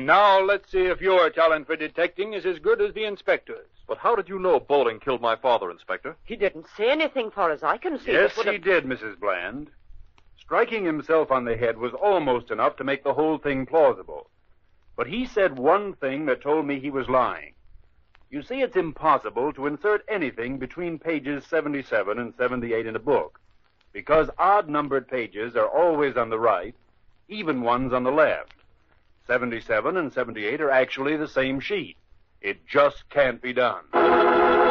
Now let's see if your talent for detecting is as good as the inspector's. But how did you know Bowling killed my father, Inspector? He didn't say anything far as I can see. Yes, he did, Mrs. Bland. Striking himself on the head was almost enough to make the whole thing plausible. But he said one thing that told me he was lying. You see, it's impossible to insert anything between pages 77 and 78 in a book, because odd-numbered pages are always on the right, even ones on the left. 77 and 78 are actually the same sheet. It just can't be done.